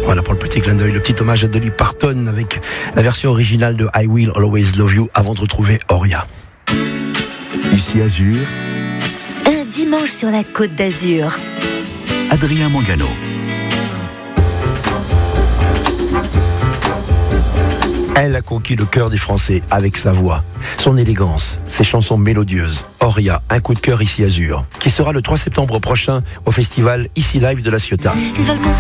Voilà pour le petit clin d'œil, le petit hommage à Dolly Parton avec la version originale de I Will Always Love You avant de retrouver Oria. Ici Azur, Un dimanche sur la Côte d'Azur. Adrien Mangano. Elle a conquis le cœur des Français avec sa voix, son élégance, ses chansons mélodieuses. Oria, un coup de cœur ici Azur, qui sera le 3 septembre prochain au festival Ici Live de La Ciotat.